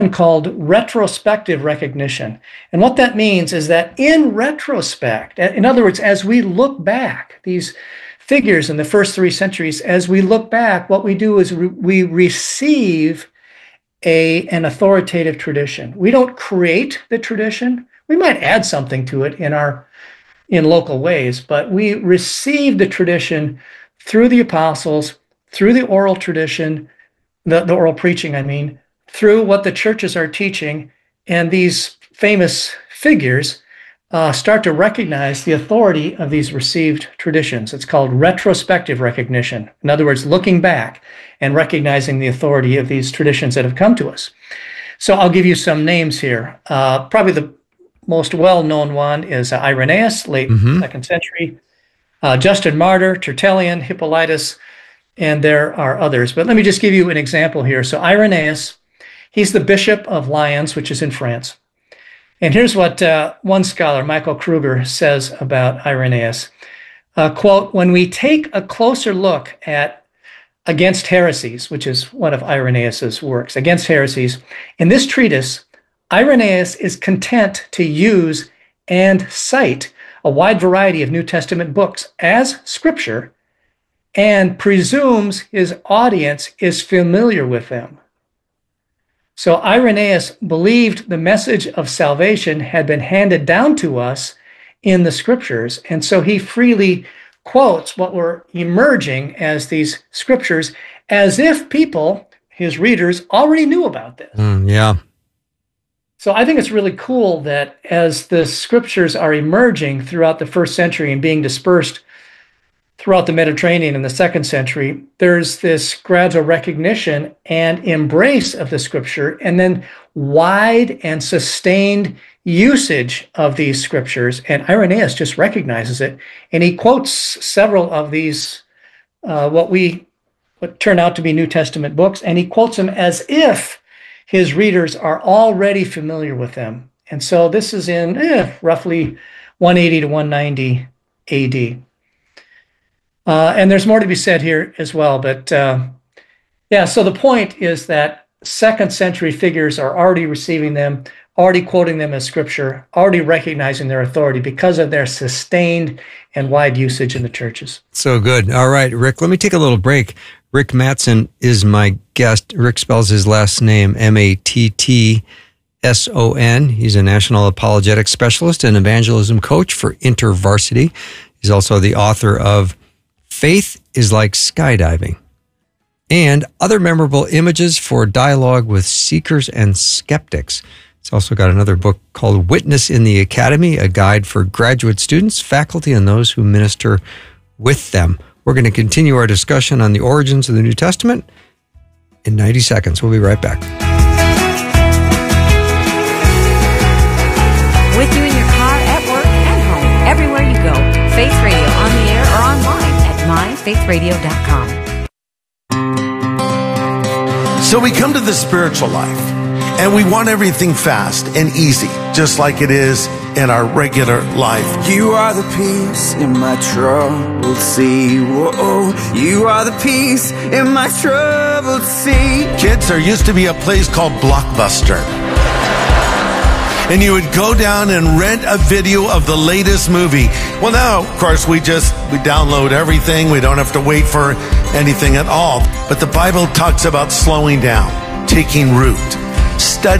called retrospective recognition. And what that means is that in retrospect, in other words, as we look back, these figures in the first 3 centuries, as we look back, what we do is we receive an authoritative tradition. We don't create the tradition. We might add something to it in local ways, but we receive the tradition through the apostles, through the oral tradition, the oral preaching, I mean, through what the churches are teaching, and these famous figures start to recognize the authority of these received traditions. It's called retrospective recognition. In other words, looking back and recognizing the authority of these traditions that have come to us. So I'll give you some names here. Probably the most well-known one is Irenaeus, late 2nd century, Justin Martyr, Tertullian, Hippolytus, and there are others. But let me just give you an example here. So Irenaeus, he's the Bishop of Lyons, which is in France. And here's what one scholar, Michael Kruger, says about Irenaeus. Quote, when we take a closer look at Against Heresies, which is one of Irenaeus's works, Against Heresies, in this treatise, Irenaeus is content to use and cite a wide variety of New Testament books as scripture and presumes his audience is familiar with them. So Irenaeus believed the message of salvation had been handed down to us in the scriptures, and so he freely quotes what were emerging as these scriptures as if people, his readers, already knew about this. Yeah. So I think it's really cool that as the scriptures are emerging throughout the 1st century and being dispersed throughout the Mediterranean in the 2nd century, there's this gradual recognition and embrace of the scripture, and then wide and sustained usage of these scriptures. And Irenaeus just recognizes it, and he quotes several of these, what turn out to be New Testament books, and he quotes them as if his readers are already familiar with them. And so this is in roughly 180 to 190 AD. And there's more to be said here as well. But so the point is that 2nd century figures are already receiving them, already quoting them as scripture, already recognizing their authority because of their sustained and wide usage in the churches. So good. All right, Rick, let me take a little break. Rick Mattson is my guest. Rick spells his last name Matson. He's a national apologetics specialist and evangelism coach for InterVarsity. He's also the author of Faith is Like Skydiving and Other Memorable Images for Dialogue with Seekers and Skeptics. He's also got another book called Witness in the Academy, a guide for graduate students, faculty, and those who minister with them. We're going to continue our discussion on the origins of the New Testament in 90 seconds. We'll be right back. With you in your car, at work, and home, everywhere you go. Faith Radio on the air or online at myfaithradio.com. So we come to the spiritual life, and we want everything fast and easy, just like it is in our regular life. You are the peace in my troubled sea. Whoa, you are the peace in my troubled sea. Kids, there used to be a place called Blockbuster. And you would go down and rent a video of the latest movie. Well, now, of course, we download everything. We don't have to wait for anything at all. But the Bible talks about slowing down, taking root, studying